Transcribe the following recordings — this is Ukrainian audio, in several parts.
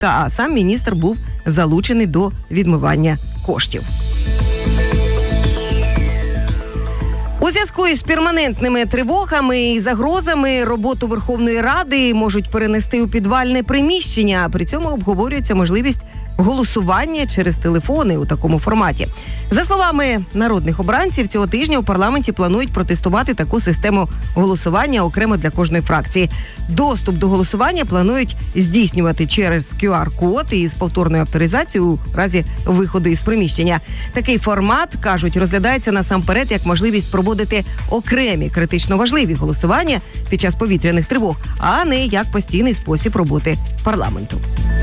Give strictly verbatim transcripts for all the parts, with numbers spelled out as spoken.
а сам міністр був залучений до відмивання коштів. У зв'язку із перманентними тривогами і загрозами роботу Верховної Ради можуть перенести у підвальне приміщення. При цьому обговорюється можливість голосування через телефони у такому форматі. За словами народних обранців, цього тижня у парламенті планують протестувати таку систему голосування окремо для кожної фракції. Доступ до голосування планують здійснювати через кю ар-код і з повторною авторизацією у разі виходу із приміщення. Такий формат, кажуть, розглядається насамперед як можливість проводити окремі критично важливі голосування під час повітряних тривог, а не як постійний спосіб роботи парламенту.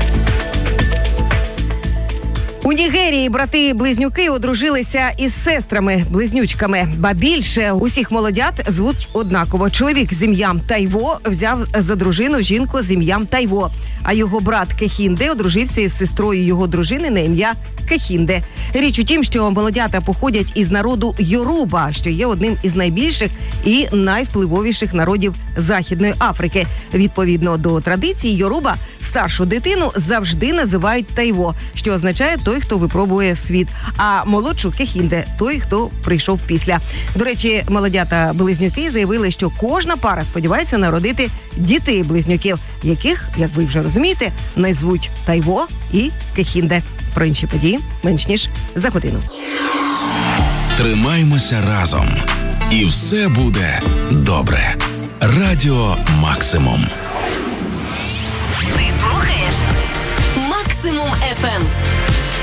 У Нігерії брати-близнюки одружилися із сестрами-близнючками. Ба більше, усіх молодят звуть однаково. Чоловік з ім'ям Тайво взяв за дружину жінку з ім'ям Тайво, а його брат Кехінде одружився із сестрою його дружини на ім'я Кехінде. Річ у тім, що молодята походять із народу Йоруба, що є одним із найбільших і найвпливовіших народів Західної Африки. Відповідно до традиції, Йоруба старшу дитину завжди називають Тайво, що означає той, хто випробує світ, а молодшу Кехінде – той, хто прийшов після. До речі, молодята-близнюки заявили, що кожна пара сподівається народити дітей-близнюків, яких, як ви вже розумієте, назвуть Тайво і Кехінде. Про інші події менш ніж за годину. Тримаймося разом. І все буде добре. Радіо Максимум. Ти слухаєш Максимум еф ем.